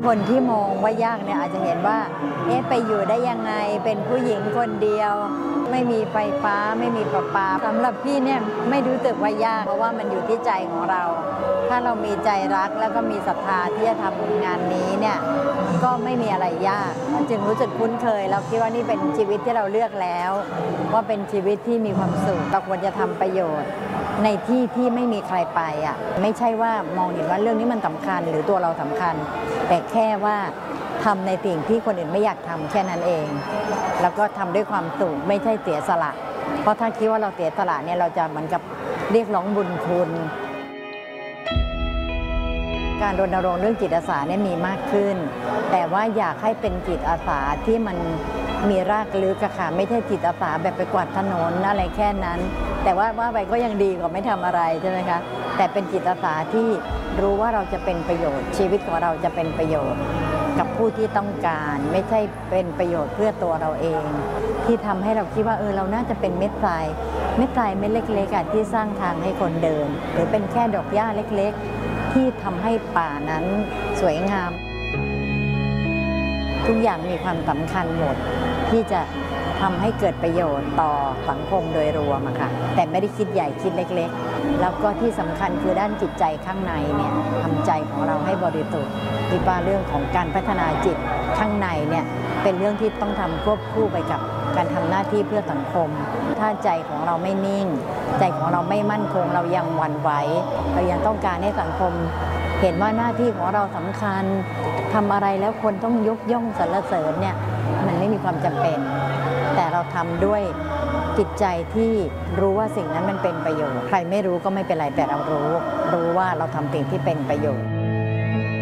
คนที่มองว่ายากเนี่ยอาจจะเห็นว่าไปอยู่ได้ยังไงเป็นผู้หญิงคนเดียวไม่มีไฟฟ้าไม่มีประปาสำหรับพี่เนี่ยไม่รู้สึกว่ายากเพราะว่ามันอยู่ที่ใจของเราถ้าเรามีใจรักแล้วก็มีศรัทธาที่จะทำงานนี้เนี่ยก็ไม่มีอะไรยากจึงรู้สึกคุ้นเคยเราคิดว่านี่เป็นชีวิตที่เราเลือกแล้วว่าเป็นชีวิตที่มีความสุขเราควรจะทำประโยชน์ในที่ที่ไม่มีใครไปไม่ใช่ว่ามองเห็นว่าเรื่องนี้มันสำคัญหรือตัวเราสำคัญแต่แค่ว่าทำในสิ่งที่คนอื่นไม่อยากทำแค่นั้นเองแล้วก็ทำด้วยความสุขไม่ใช่เสียสละเพราะถ้าคิดว่าเราเสียสละเนี่ยเราจะเหมือนกับเรียกร้องบุญคุณการรณรงค์เรื่องจิตอาสาเนี่ยมีมากขึ้นแต่ว่าอยากให้เป็นจิตอาสาที่มันมีรากลึกค่ะไม่ใช่จิตอาสาแบบไปกวาดถนนอะไรแค่นั้นแต่ว่าไปก็ยังดีกว่าไม่ทำอะไรใช่ไหมคะแต่เป็นจิตอาสาที่รู้ว่าเราจะเป็นประโยชน์ชีวิตของเราจะเป็นประโยชน์กับผู้ที่ต้องการไม่ใช่เป็นประโยชน์เพื่อตัวเราเองที่ทำให้เราคิดว่าเราน่าจะเป็นเม็ดทรายเม็ดเล็กๆที่สร้างทางให้คนเดินหรือเป็นแค่ดอกหญ้าเล็กๆที่ทำให้ป่านั้นสวยงามทุกอย่างมีความสำคัญหมดที่จะทำให้เกิดประโยชน์ต่อสังคมโดยรวมค่ะแต่ไม่ได้คิดใหญ่คิดเล็กๆแล้วก็ที่สำคัญคือด้านจิตใจข้างในเนี่ยทำใจของเราให้บริสุทธิ์ที่ว่าเรื่องของการพัฒนาจิตข้างในเนี่ยเป็นเรื่องที่ต้องทำควบคู่ไปกับการทำหน้าที่เพื่อสังคมถ้าใจของเราไม่นิ่งใจของเราไม่มั่นคงเรายังหวั่นไหวเรายังต้องการให้สังคมเห็นว่าหน้าที่ของเราสำคัญทำอะไรแล้วคนต้องยกย่องสรรเสริญเนี่ยมันไม่มีความจำเป็นแต่เราทำด้วยจิตใจที่รู้ว่าสิ่งนั้นมันเป็นประโยชน์ใครไม่รู้ก็ไม่เป็นไรแต่เรารู้ว่าเราทำสิ่งที่เป็นประโยชน์